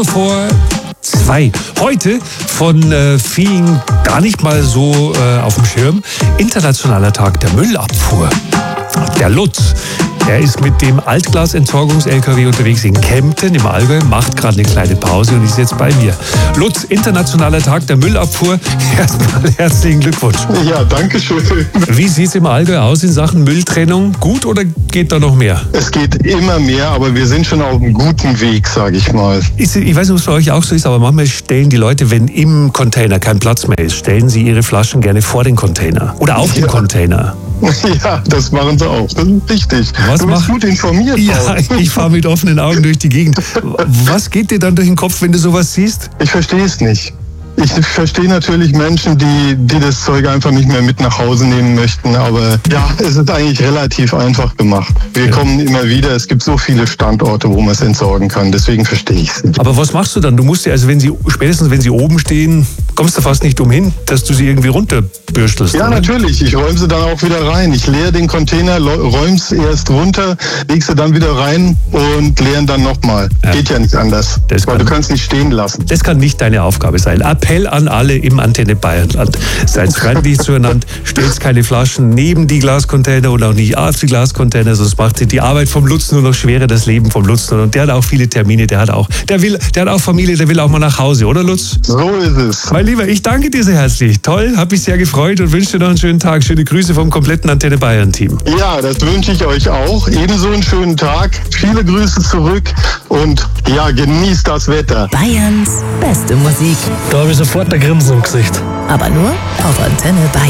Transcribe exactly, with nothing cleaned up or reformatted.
Vor zwei. Heute von äh, vielen gar nicht mal so äh, auf dem Schirm. Internationaler Tag der Müllabfuhr. Der Lutz, der ist mit dem Altglas-Entsorgungs-L K W unterwegs in Kempten im Allgäu, macht gerade eine kleine Pause und ist jetzt bei mir. Lutz, Internationaler Tag der Müllabfuhr. Erstmal herzlichen Glückwunsch. Ja, danke schön. Wie sieht es im Allgäu aus in Sachen Mülltrennung? Gut oder geht da noch mehr? Es geht immer mehr, aber wir sind schon auf einem guten Weg, sage ich mal. Ist, ich weiß nicht, ob es bei euch auch so ist, aber manchmal stellen die Leute, wenn im Container kein Platz mehr ist, stellen sie ihre Flaschen gerne vor den Container oder auf den Ja. Container. Ja, das machen sie auch. Das ist richtig. Was du bist macht- gut informiert. Ja, Paul. ich fahre mit offenen Augen durch die Gegend. Was geht dir dann durch den Kopf, wenn du sowas siehst? Ich verstehe es nicht. Ich verstehe natürlich Menschen, die, die das Zeug einfach nicht mehr mit nach Hause nehmen möchten. Aber ja, es ist eigentlich relativ einfach gemacht. Wir Ja. kommen immer wieder. Es gibt so viele Standorte, wo man es entsorgen kann. Deswegen verstehe ich es nicht. Aber was machst du dann? Du musst ja, also wenn sie, spätestens wenn sie oben stehen, kommst du fast nicht umhin, dass du sie irgendwie runterbürstelst. Ja, oder? natürlich. Ich räume sie dann auch wieder rein. Ich leere den Container, räume es erst runter, leg sie dann wieder rein und leeren dann nochmal. Ja. Geht ja nicht anders. Das Weil kann- du kannst nicht stehen lassen. Das kann nicht deine Aufgabe sein. Appell an alle im Antenne Bayernland. Seid freundlich zueinander, stellt keine Flaschen neben die Glascontainer und auch nicht auf die Glascontainer, sonst macht die Arbeit vom Lutz nur noch schwerer, das Leben vom Lutz. Und der hat auch viele Termine, der hat auch, der will, der hat auch Familie, der will auch mal nach Hause, oder Lutz? So ist es. Mein Lieber, ich danke dir sehr herzlich. Toll, hab mich sehr gefreut und wünsche dir noch einen schönen Tag. Schöne Grüße vom kompletten Antenne Bayern Team. Ja, das wünsche ich euch auch. Ebenso einen schönen Tag. Viele Grüße zurück und ja, genießt das Wetter. Bayerns beste Musik. Da habe ich sofort ein Grinsen im Gesicht. Aber nur auf Antenne Bayern.